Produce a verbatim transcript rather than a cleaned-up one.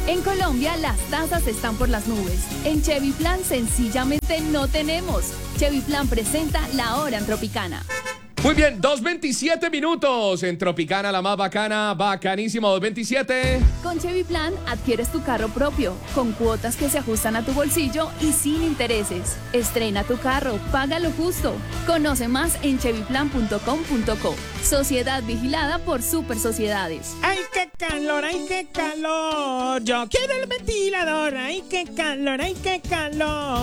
En Colombia las tasas están por las nubes. En Chevy Plan sencillamente no tenemos. Chevy Plan presenta La Hora en Tropicana. Muy bien, dos veintisiete minutos en Tropicana, la más bacana, bacanísimo, dos veintisiete. Con Chevy Plan adquieres tu carro propio, con cuotas que se ajustan a tu bolsillo y sin intereses. Estrena tu carro, págalo justo. Conoce más en chevy plan punto com punto co. Sociedad vigilada por Super Sociedades. ¡Ay, qué calor! ¡Ay, qué calor! Yo quiero el ventilador. ¡Ay, qué calor! ¡Ay, qué calor!